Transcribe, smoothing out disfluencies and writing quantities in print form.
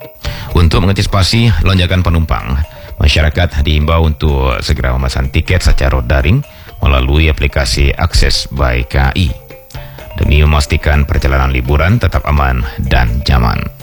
Untuk mengantisipasi lonjakan penumpang, masyarakat diimbau untuk segera memesan tiket secara daring melalui aplikasi Akses by KAI demi memastikan perjalanan liburan tetap aman dan nyaman.